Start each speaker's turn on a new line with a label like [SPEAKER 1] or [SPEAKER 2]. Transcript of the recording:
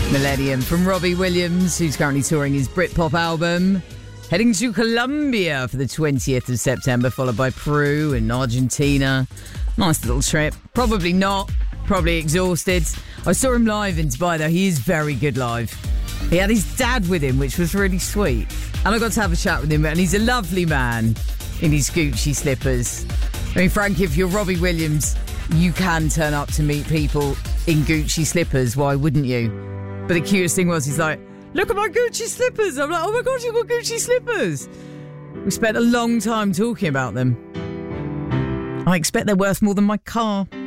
[SPEAKER 1] Millennium from Robbie Williams, who's currently touring his Britpop album. Heading to Colombia for the 20th of September, followed by Peru and Argentina. Nice little trip. Probably not. Probably exhausted. I saw him live in Dubai, though. He is very good live. He had his dad with him, which was really sweet. And I got to have a chat with him, and he's a lovely man in his Gucci slippers. I mean, Frank, if you're Robbie Williams, you can turn up to meet people in Gucci slippers. Why wouldn't you? But the cutest thing was, he's like, look at my Gucci slippers. I'm like, oh my God, you've got Gucci slippers. We spent a long time talking about them. I expect they're worth more than my car.